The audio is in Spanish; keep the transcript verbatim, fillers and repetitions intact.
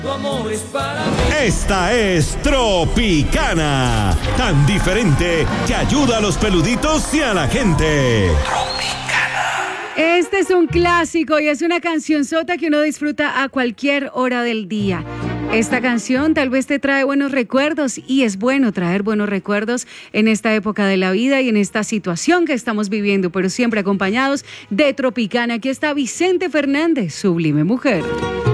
Tu amor es para mí. Esta es Tropicana, tan diferente que ayuda a los peluditos y a la gente. Este es un clásico y es una cancionzota que uno disfruta a cualquier hora del día. Esta canción tal vez te trae buenos recuerdos y es bueno traer buenos recuerdos en esta época de la vida y en esta situación que estamos viviendo, pero siempre acompañados de Tropicana. Aquí está Vicente Fernández, Sublime Mujer.